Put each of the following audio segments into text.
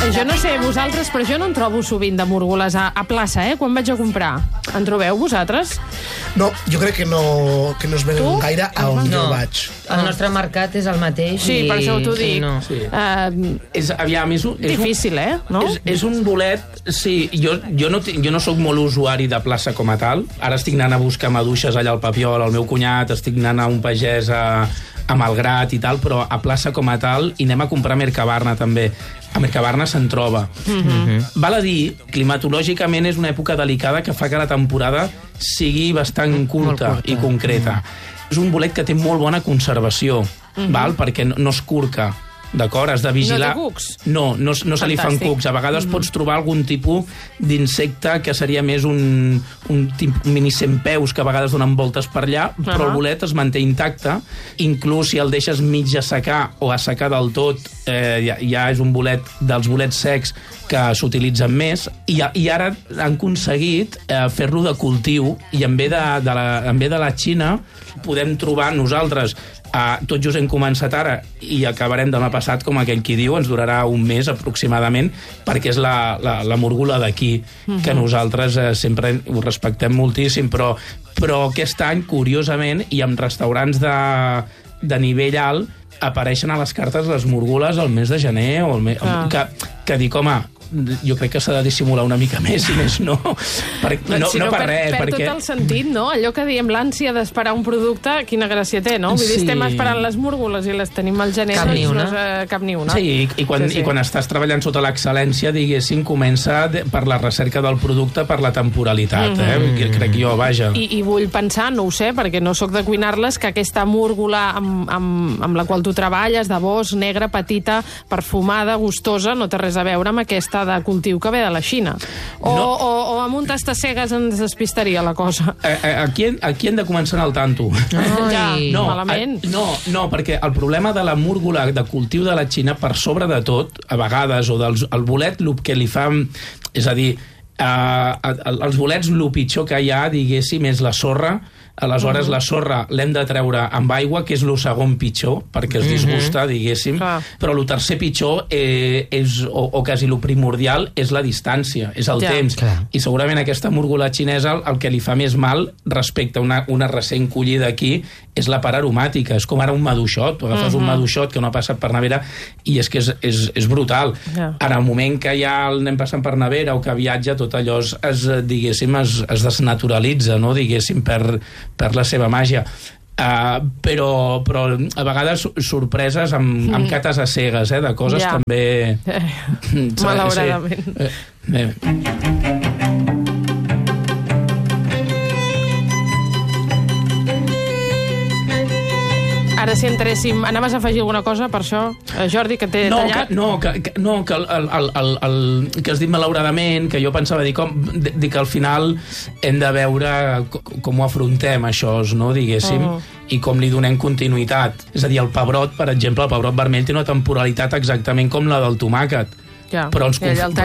Jo no sé vosaltres, però jo no en trobo sovint de múrgoles a plaça, quan vaig a comprar. En trobeu vosaltres? No, jo crec que no es venen gaire a on jo vaig. El nostre mercat és el mateix. Sí, per això t'ho dic. No. Sí. Aviam, difícil, no? És un bolet... Sí, jo no sóc molt usuari de plaça com a tal. Ara estic anant a buscar maduixes allà al Papiol, el meu cunyat, estic anant a un pagès a Malgrat i tal, però a plaça com a tal, i anem a comprar a Mercabarna també. A Mercabarna se'n troba. Val a dir, climatològicament és una època delicada que fa que la temporada sigui bastant curta i concreta. És un bolet que té molt bona conservació, val? Perquè no es curca. D'acord? Has de vigilar... No té cucs? No se li fan cucs. A vegades pots trobar algun tipus d'insecte que seria més un mini centpeus que a vegades donen voltes per allà, però el bolet es manté intacte. Inclús si el deixes mig assecar o assecar del tot, ja és un bolet dels bolets secs que s'utilitzen més, i ara han aconseguit fer-lo de cultiu, i en ve de la Xina podem trobar nosaltres. Tot just hem començat ara i acabarem demà passat, com aquell qui diu, ens durarà un mes aproximadament, perquè és la múrgola d'aquí, que nosaltres sempre ho respectem moltíssim, però aquest any, curiosament, i en restaurants de nivell alt, apareixen a les cartes les múrgoles al mes de gener, que dic, home, jo crec que s'ha de dissimular una mica més, i més no. No per res. Perd tot el sentit, no? Allò que diem, l'ànsia d'esperar un producte, quina gràcia té, no? Vull dir, estem esperant les múrgoles i les tenim al gener, cap ni una. Sí, i quan estàs treballant sota l'excel·lència, diguéssim, comença per la recerca del producte, per la temporalitat, crec jo, vaja. I vull pensar, no ho sé, perquè no sóc de cuinar-les, que aquesta múrgola amb la qual tu treballes, de bosc, negra, petita, perfumada, gustosa, no té res a veure amb aquesta de cultiu que ve de la Xina. O amb un tastassegues ens despistaria la cosa. Aquí hem de començar al tanto. Malament. No, perquè el problema de la múrgola de cultiu de la Xina, per sobre de tot, a vegades, o el bolet, el que li fa... És a dir, els bolets, el pitjor que hi ha, diguéssim, és la sorra. Aleshores, la sorra l'hem de treure amb aigua, que és el segon pitjor, perquè es disgusta, diguéssim. Però el tercer pitjor, o quasi el primordial, és la distància, és el temps. I segurament aquesta múrgola xinesa el que li fa més mal respecte a una recent collida aquí és la part aromàtica. És com ara un maduixot. Tu agafes un maduixot que no ha passat per nevera i és que és brutal. En el moment que ja el anem passant per nevera o que viatja, tot allò diguéssim, es desnaturalitza, no? Diguéssim, per la seva màgia. Però a vegades sorpreses amb cates a cegues, de coses també... Malauradament. Ara si entréssim... Anaves a afegir alguna cosa per això, Jordi, que t'he tallat? Que has dit malauradament, que jo pensava dir que al final hem de veure com ho afrontem, això, no, diguéssim, i com li donem continuïtat. És a dir, el pebrot, per exemple, el pebrot vermell té una temporalitat exactament com la del tomàquet. Però ens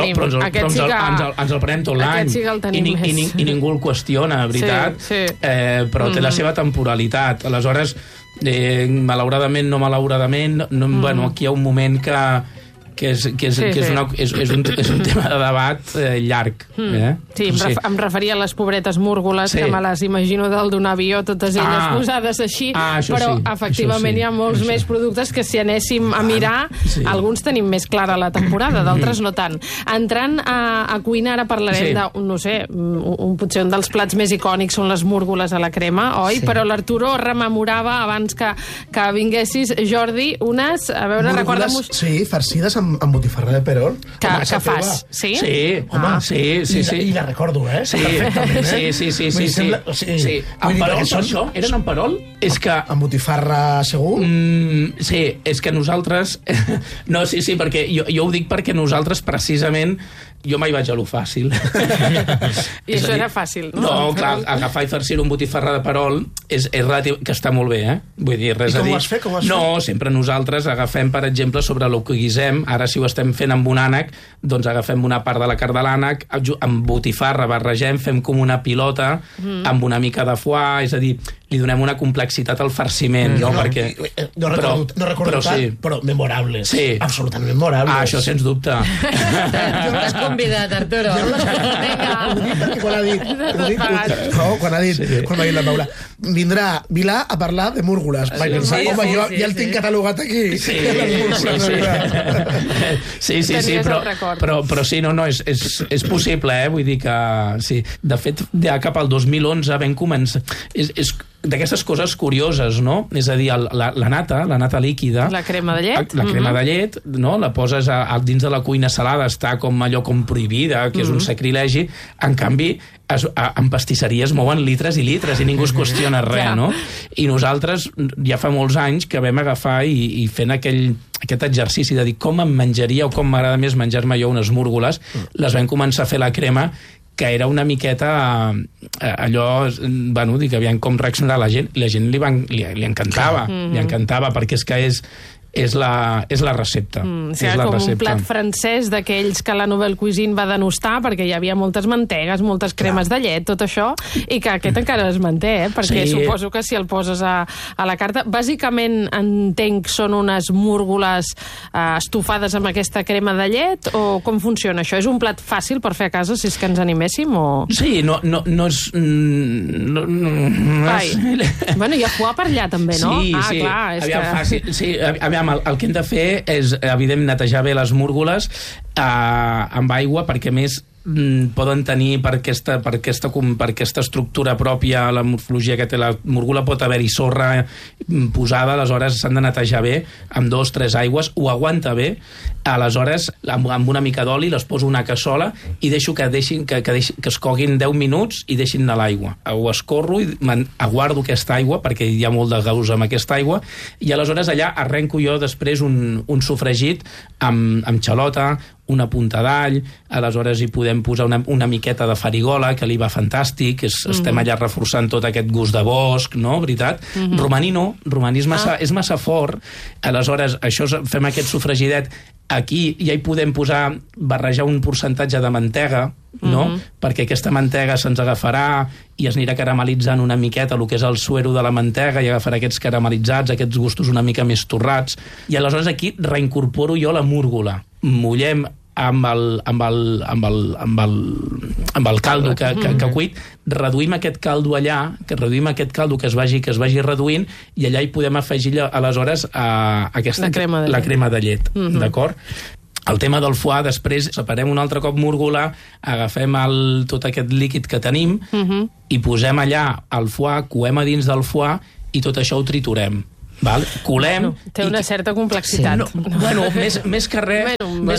el prenem tot l'any i ningú el qüestiona, veritat, però té la seva temporalitat. Aleshores, malauradament, no malauradament, aquí hi ha un moment que és un tema de debat llarg. Sí, em referia a les pobretes múrgoles, que me les imagino dalt d'un avió, totes elles posades així, però efectivament hi ha molts més productes que si anéssim a mirar, alguns tenim més clara la temporada, d'altres no tant. Entrant a cuina, ara parlarem de, no sé, potser un dels plats més icònics són les múrgoles a la crema, oi? Però l'Arturo rememorava, abans que vinguessis, Jordi, unes, a veure, recorda'm-ho... Sí, farcides amb botifarra de perol. Que fas, sí? Sí, home, sí. I la recordo, Sí. Amb perol, això? Eren amb perol? És que... Amb botifarra, segur? Sí, és que nosaltres... No, sí, perquè jo ho dic perquè nosaltres, precisament, jo mai vaig a lo fàcil. I això era fàcil, no? No, clar, agafar i farcir un botifarra de perol és relatiu, que està molt bé, Vull dir, res a dir. I com ho has fet? No, sempre nosaltres agafem, per exemple, sobre el que guisem, ara si ho estem fent amb un ànec, doncs agafem una part de la carn de l'ànec, amb botifarra barregem, fem com una pilota amb una mica de foie, és a dir, li donem una complexitat al farciment. No recordo tant, però memorable. Sí. Absolutament memorable. Això sens dubte. Tu l'has convidat, Arturo. Quan m'ha dit la Paula, vindrà Vilà a parlar de múrgoles. Vaig pensar, home, jo ja el tinc catalogat aquí. Sí, però sí, no, és possible, vull dir que sí. De fet, ja cap al 2011 vam començar... És d'aquestes coses curioses, no? És a dir, la nata líquida... La crema de llet. La crema de llet, no? La poses dins de la cuina salada, està com allò com prohibida, que és un sacrilegi. En canvi, en pastisseries mouen litres i litres i ningú es qüestiona res, no? I nosaltres ja fa molts anys que vam agafar i fent aquest exercici de dir com em menjaria o com m'agrada més menjar-me jo unes múrgoles, les vam començar a fer la crema, que era una miqueta allò, bueno, dic, aviam com reaccionarà la gent, i la gent li encantava, perquè és que és la recepta. Un plat francès d'aquells que la Nouvelle Cuisine va denostar perquè hi havia moltes mantegues, moltes cremes de llet, tot això, i que aquest encara es manté, perquè suposo que si el poses a la carta... Bàsicament, entenc, són unes múrgoles estofades amb aquesta crema de llet, o com funciona això? És un plat fàcil per fer a casa, si és que ens animéssim, o...? Sí, no és... Bueno, hi ha foie per allà, també, no? Sí, clar, fàcil. Sí, aviam, el que hem de fer és, evident, netejar bé les múrgoles amb aigua, perquè més poden tenir per aquesta estructura pròpia, la morfologia que té la múrgola, pot haver-hi sorra posada, aleshores s'han de netejar bé amb 2 o 3 aigües, ho aguanta bé, aleshores amb una mica d'oli les poso una cassola i deixo que es coguin 10 minuts i deixin anar l'aigua. Ho escorro i aguardo aquesta aigua, perquè hi ha molt de gaus amb aquesta aigua, i aleshores allà arrenco jo després un sofregit amb xalota, una punta d'all, aleshores hi podem posar una miqueta de farigola, que li va fantàstic, estem allà reforçant tot aquest gust de bosc, no? Veritat? Romaní no, romaní és massa fort, aleshores fem aquest sofregidet, aquí ja hi podem barrejar un percentatge de mantega, no? Perquè aquesta mantega se'ns agafarà i es anirà caramelitzant una miqueta el que és el suero de la mantega i agafarà aquests caramelitzats, aquests gustos una mica més torrats, i aleshores aquí reincorporo jo la múrgola. Mullem amb el caldo que ha cuit, reduïm aquest caldo allà, que es vagi reduint, i allà hi podem afegir aleshores la crema de llet, d'acord? El tema del foie, després separem un altre cop múrgola, agafem tot aquest líquid que tenim i posem allà el foie, coem a dins del foie i tot això ho triturem. Colem... Té una certa complexitat. Bueno, més que res,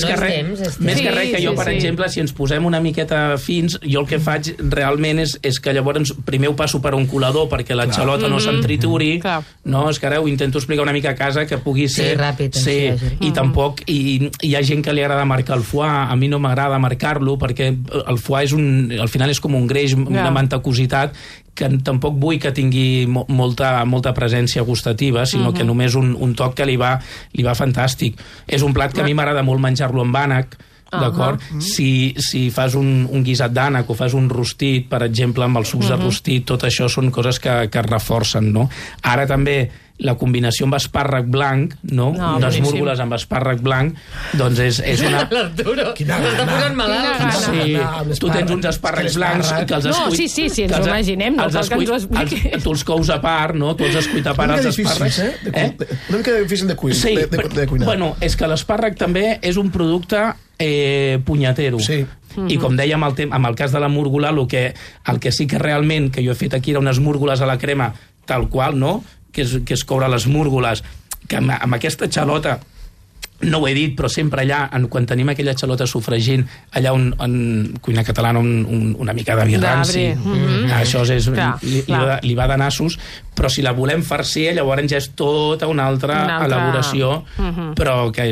que jo, per exemple, si ens posem una miqueta fins, jo el que faig realment és que llavors primer ho passo per un colador perquè la xalota no se'n trituri, no? És que ara ho intento explicar una mica a casa que pugui ser... Sí, ràpid. I tampoc... I hi ha gent que li agrada marcar el foie, a mi no m'agrada marcar-lo perquè el foie al final és com un greix, una mantecositat, que tampoc vull que tingui molta presència gustativa, sinó que només un toc que li va fantàstic. És un plat que a mi m'agrada molt menjar-lo amb ànec, d'acord? Si fas un guisat d'ànec o fas un rostit, per exemple, amb els sucs de rostit, tot això són coses que es reforcen, no? Ara també la combinació amb espàrrec blanc, no? Unes múrgoles amb espàrrec blanc, doncs és una... L'Arturo s'està posant malalt. Sí, tu tens uns espàrrecs blancs que els escuit... Sí, ens ho imaginem, no cal que ens ho expliqui. Tu els cous a part, no? Tu els escuit a part, els espàrrecs. Una mica difícil de cuinar. Bueno, és que l'espàrrec també és un producte punyatero. Sí. I com dèiem, amb el cas de la múrgola, el que sí que realment, que jo he fet aquí, era unes múrgoles a la crema tal qual, no? Que és coure les múrgoles, que amb aquesta xalota, no ho he dit, però sempre allà, quan tenim aquella xalota sofregint, allà en cuina catalana una mica de vi ranci, això li va de nassos, però si la volem farcir, llavors ja és tota una altra elaboració, però que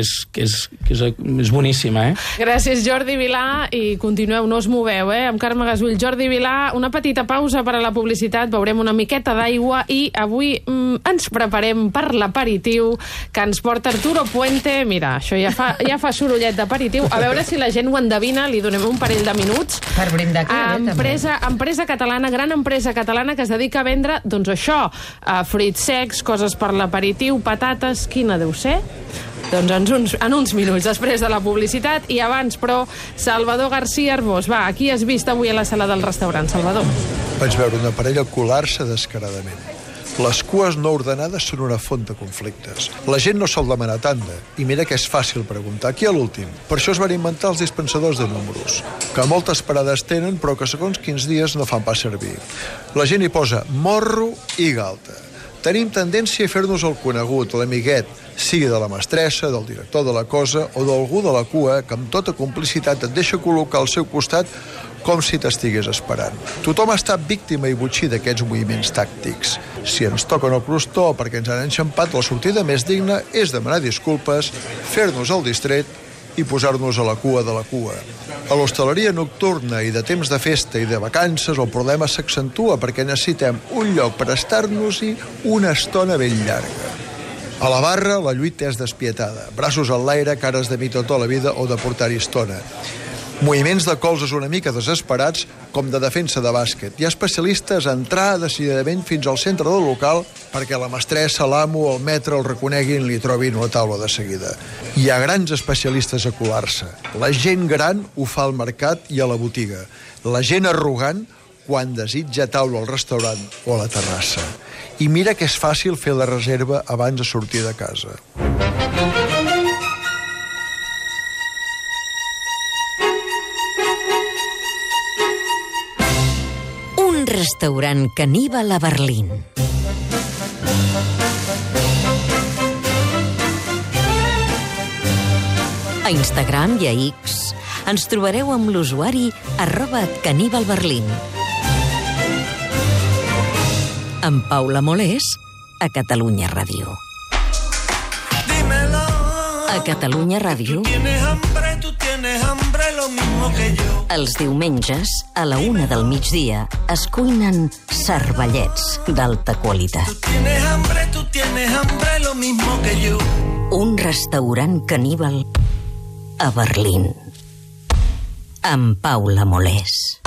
és boníssima, Gràcies, Jordi Vilà, i continueu, no us moveu, amb Carme Gasull. Jordi Vilà, una petita pausa per a la publicitat, veurem una miqueta d'aigua i avui ens preparem per l'aperitiu que ens porta Arturo Puente. Mira, mira, això ja fa sorollet d'aperitiu. A veure si la gent ho endevina, li donem un parell de minuts. Per brindar aquí, empresa catalana, gran empresa catalana que es dedica a vendre, doncs això, fruits secs, coses per l'aperitiu, patates, quina deu ser? Doncs en uns minuts, després de la publicitat. I abans, però, Salvador García Arbós. Va, aquí has vist avui a la sala del restaurant, Salvador? Vaig veure una parella colar-se descaradament. Les cues no ordenades són una font de conflictes. La gent no sol demanar tanda, i mira que és fàcil preguntar qui a l'últim. Per això es van inventar els dispensadors de números, que moltes parades tenen, però que segons quins dies no fan pas servir. La gent hi posa morro i galta. Tenim tendència a fer-nos el conegut, l'amiguet, sigui de la mestressa, del director de la cosa o d'algú de la cua que amb tota complicitat et deixa col·locar al seu costat com si t'estigués esperant. Tothom ha estat víctima i botxí d'aquests moviments tàctics. Si ens toquen el crostó perquè ens han enxampat, la sortida més digna és demanar disculpes, fer-nos el distret i posar-nos a la cua de la cua. A l'hostaleria nocturna i de temps de festa i de vacances el problema s'accentua perquè necessitem un lloc per estar-nos-hi una estona ben llarga. A la barra la lluita és despietada, braços en l'aire, cares de mi tota la vida o de portar-hi estona. Moviments de colzes una mica desesperats com de defensa de bàsquet. Hi ha especialistes a entrar decididament fins al centre del local perquè la mestressa, l'amo o el metre el reconeguin i li trobin una taula de seguida. Hi ha grans especialistes a colar-se. La gent gran ho fa al mercat i a la botiga. La gent arrogant quan desitja taula al restaurant o a la terrassa. I mira que és fàcil fer la reserva abans de sortir de casa. Restaurant caníbal a Berlín. A Instagram i a X ens trobareu amb l'usuari @caníbalberlín. Amb Paula Molés a Catalunya Ràdio. A Catalunya Ràdio, els diumenges, a la 1 del migdia, es cuinen cervellets d'alta qualitat. Un restaurant caníbal a Berlín. Amb Paula Molés.